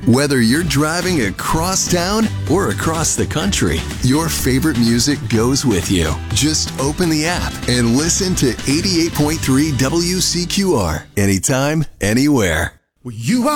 Whether you're driving across town or across the country, your favorite music goes with you. Just open the app and listen to 88.3 WCQR anytime, anywhere. You